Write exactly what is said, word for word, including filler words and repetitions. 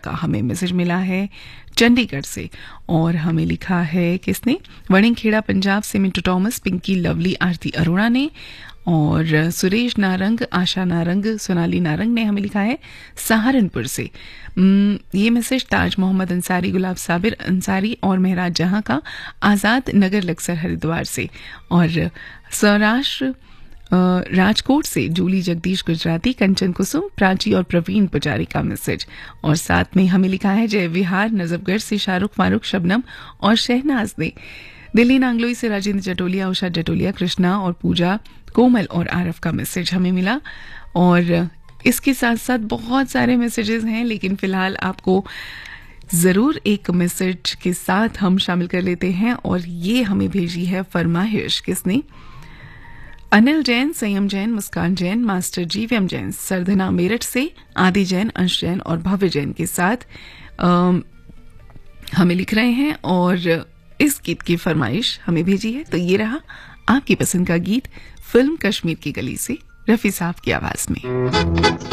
का हमें मैसेज मिला है चंडीगढ़ से, और हमें लिखा है किसने, वणिंगखेड़ा पंजाब से मिंटू टॉमस, पिंकी लवली, आरती अरोड़ा ने, और सुरेश नारंग, आशा नारंग, सोनाली नारंग ने हमें लिखा है सहारनपुर से। ये मैसेज ताज मोहम्मद अंसारी, गुलाब साबिर अंसारी और महराज जहां का आज़ाद नगर लक्सर हरिद्वार से, और सौराष्ट्र राजकोट से जूली जगदीश गुजराती, कंचन कुसुम, प्राची और प्रवीण पुजारी का मैसेज, और साथ में हमें लिखा है जय विहार नजफगढ़ से शाहरुख फारूक, शबनम और शहनाज ने, दिल्ली नांगलोई से राजेंद्र जटोलिया, उषा जटोलिया, कृष्णा और पूजा, कोमल और आरफ का मैसेज हमें मिला। और इसके साथ साथ बहुत सारे मैसेजेस हैं, लेकिन फिलहाल आपको जरूर एक मैसेज के साथ हम शामिल कर लेते हैं, और ये हमें भेजी है फरमाइश किसने, अनिल जैन, संयम जैन, मुस्कान जैन, मास्टर जीवीएम जैन, सरधना मेरठ से, आदि जैन, अंश जैन और भव्य जैन के साथ आ, हमें लिख रहे हैं और इस गीत की फरमाइश हमें भेजी है। तो ये रहा आपकी पसंद का गीत फिल्म कश्मीर की गली से, रफी साहब की आवाज में।